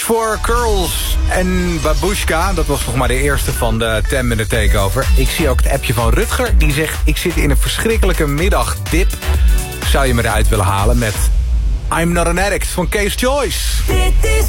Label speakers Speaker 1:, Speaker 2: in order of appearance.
Speaker 1: Voor Curls en Babushka. Dat was nog maar de eerste van de 10 Minute Takeover. Ik zie ook het appje van Rutger. Die zegt, ik zit in een verschrikkelijke middagdip. Zou je me eruit willen halen met I'm Not An Addict van Case Choice?
Speaker 2: Dit is